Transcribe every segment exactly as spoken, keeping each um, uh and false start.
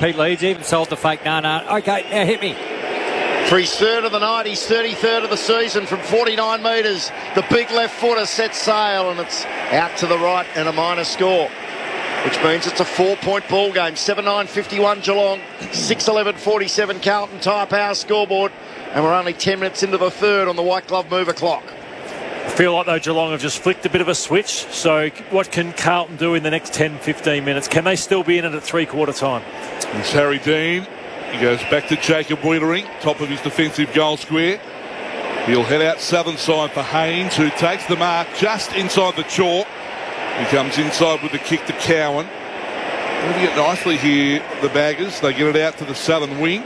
Pete Leeds even sold the fake Nana. Okay, now hit me. For his third of the night, his thirty-third of the season from forty-nine metres. The big left footer sets sail and it's out to the right and a minor score, which means it's a four-point ball game. seven nine fifty-one Geelong, six eleven forty-seven Carlton Tyre Power scoreboard, and we're only ten minutes into the third on the white glove mover clock. I feel like though Geelong have just flicked a bit of a switch. So what can Carlton do in the next ten fifteen minutes? Can they still be in it at three-quarter time? It's Harry Dean. He goes back to Jacob Wiedering, top of his defensive goal square. He'll head out southern side for Haynes, who takes the mark just inside the chalk. He comes inside with the kick to Cowan. Moving it nicely here, the Baggers. They get it out to the southern wing.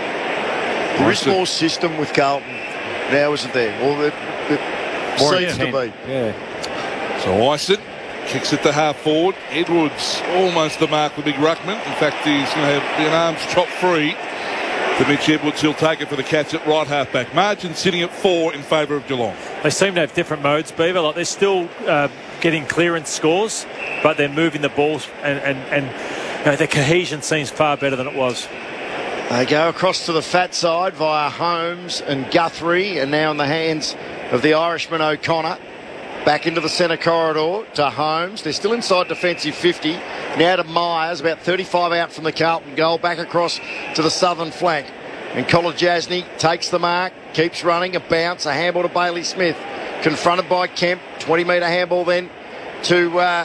There is more system with Carlton now, isn't there? Or it, it seems to be. Yeah. So Ison kicks it to half forward. Edwards almost the mark for big ruckman. In fact, he's going to have an arms chop free to Mitch Edwards. He'll take it for the catch at right half back. Margin sitting at four in favour of Geelong. They seem to have different modes, Beaver. Like they're still uh, getting clearance scores, but they're moving the balls, and and, and you know, their cohesion seems far better than it was. They go across to the fat side via Holmes and Guthrie, and now in the hands of the Irishman O'Connor. Back into the centre corridor to Holmes. They're still inside defensive fifty. Now to Myers, about thirty-five out from the Carlton goal. Back across to the southern flank. And Kolodjasny takes the mark, keeps running, a bounce, a handball to Bailey Smith. Confronted by Kemp, twenty metre handball then to uh,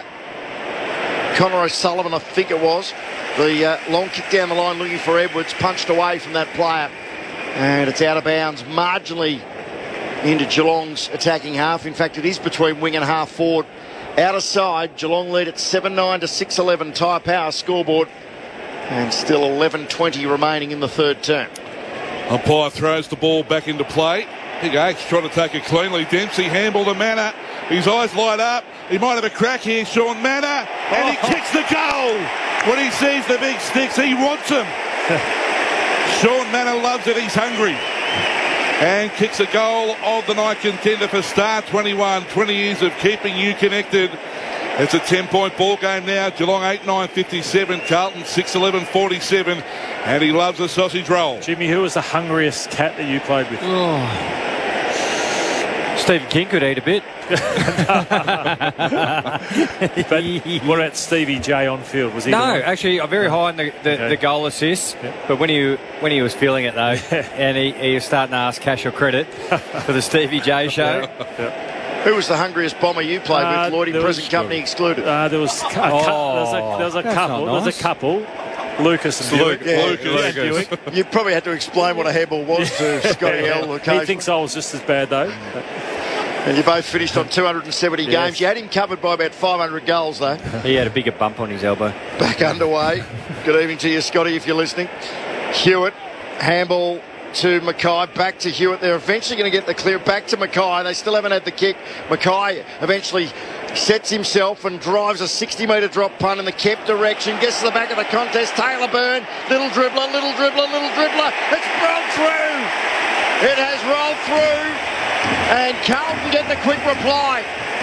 Connor O'Sullivan, I think it was. The uh, long kick down the line looking for Edwards, punched away from that player. And it's out of bounds, marginally into Geelong's attacking half. In fact, it is between wing and half forward. Out of side, Geelong lead at seven nine to six eleven Tyre Power scoreboard. And still eleven twenty remaining in the third term. Umpire throws the ball back into play. Big Aches trying to take it cleanly. Dempsey handball to Manor. His eyes light up. He might have a crack here, Sean Manor. And he kicks the goal. When he sees the big sticks, he wants them. Sean Manor loves it. He's hungry. And kicks a goal of the night contender for Star twenty-one. twenty years of keeping you connected. It's a ten-point ball game now. Geelong eight nine fifty-seven. Carlton six eleven forty-seven. And he loves a sausage roll. Jimmy, who was the hungriest cat that you played with? Oh. Stephen King could eat a bit. But what about Stevie J on field? Was he? No, actually, I'm very high on the, the, okay. the goal assists. Yeah. But when he when he was feeling it though, and he, he was starting to ask cash or credit for the Stevie J show. Yeah. Yeah. Who was the hungriest bomber you played Uh, with? Lloydie there present was- company excluded. Uh, there was a, cou- Oh, there was a, there was a that's couple. not There was nice. a couple. Lucas and Buick. Yeah, Lucas. Yeah, Lucas. Buick. You probably had to explain what a handball was to Scotty L. He occasionally. thinks I was just as bad though. And you both finished on two hundred seventy Yes. games. You had him covered by about five hundred goals, though. He had a bigger bump on his elbow. Back underway. Good evening to you, Scotty, if you're listening. Hewitt, handball to Mackay, back to Hewitt. They're eventually going to get the clear back to Mackay. They still haven't had the kick. Mackay eventually sets himself and drives a sixty metre drop punt in the Kemp direction. Gets to the back of the contest. Taylor Byrne, little dribbler, little dribbler, little dribbler. It's rolled through. It has rolled through. And Carlton get the quick reply.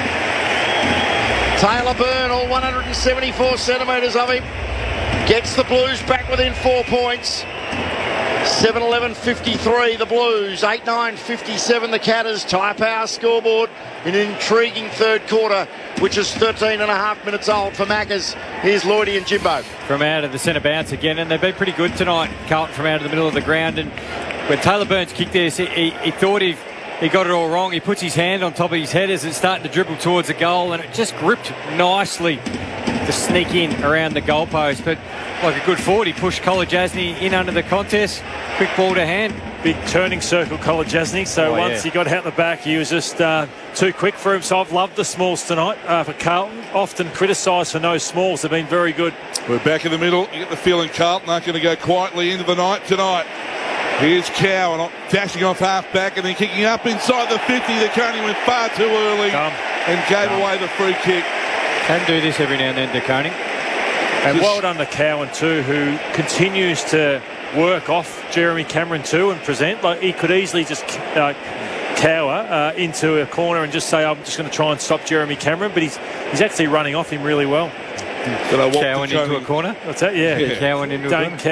Taylor Byrne, all one hundred seventy-four centimetres of him, gets the Blues back within four points. seven eleven fifty-three the Blues, eight nine fifty-seven the Catters. Tyre Power scoreboard in an intriguing third quarter, which is thirteen and a half minutes old for Maccas. Here's Lloydie and Jimbo. From out of the centre bounce again, and they've been pretty good tonight, Carlton, from out of the middle of the ground. And when Taylor Byrne's kicked this, he, he, he thought he he got it all wrong. He puts his hand on top of his head as it's starting to dribble towards the goal, and it just gripped nicely to sneak in around the goalpost. But like a good forward, he pushed Kolodjasny in under the contest. Quick ball to hand. Big turning circle, Kolodjasny. So Oh, once yeah. he got out the back, he was just uh, too quick for him. So I've loved the smalls tonight uh, for Carlton. Often criticised for no smalls. They've been very good. We're back in the middle. You get the feeling Carlton aren't going to go quietly into the night tonight. Here's Cowan dashing off half back and then kicking up inside the fifty. The Coney went far too early Dumb. and gave Dumb. away the free kick. Can do this every now and then, De Koning. And Just- well done to Cowan too, who continues to work off Jeremy Cameron too and present. Like he could easily just uh, cower uh, into a corner and just say, I'm just going to try and stop Jeremy Cameron, but he's he's actually running off him really well. Did I walk Cowan the into a corner. What's that? Yeah. Cowan into a Don't corner.